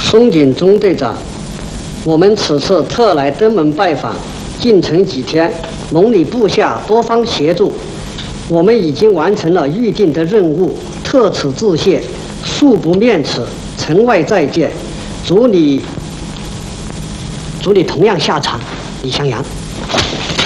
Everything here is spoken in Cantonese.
松井中队长，我们此次特来登门拜访，进程几天，蒙你部下多方协助，我们已经完成了预定的任务，特此致谢，恕不面此，城外再见。祝你同样下场，李襄阳。